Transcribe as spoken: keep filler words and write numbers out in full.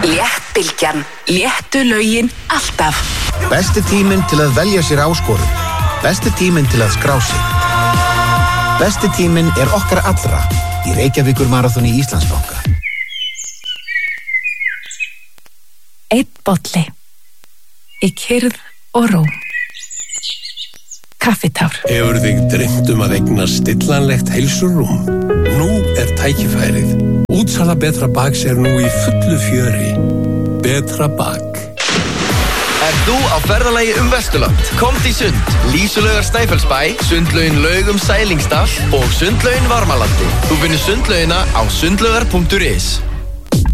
Léttbylgjan. Léttu lögin alltaf. Besti tíminn til að velja sér áskorun. Besti tíminn til að skrá sig. Besti tíminn er okkar allra í Reykjavíkur maraþoni Íslandsbanka. Einn bolli. Í kyrrð og ró. Kaffitár. Hefur þig dreymt um að eigna stillanlegt heilsurúm? Nú er tækifærið. Útsala Betra Baks er nú í fullu fjöri. Betra Bak. Er þú á ferðalagi um Vesturland? Komd í sund. Lísulaugar Snæfellsbæ, sundlaugin Laugum Sælingsdal og sundlaugin Varmalandi. Þú finnur sundlaugina á sundlaugar punktur is.